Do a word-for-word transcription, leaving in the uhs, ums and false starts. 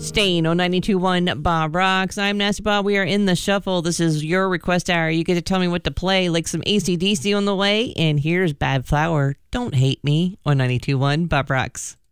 Staying on ninety-two point one Bob Rocks. I'm Nasty Bob. We are in the shuffle. This is your request hour. You get to tell me what to play, like some A C D C on the way. And here's Bad Flower. Don't Hate Me on ninety-two point one Bob Rocks.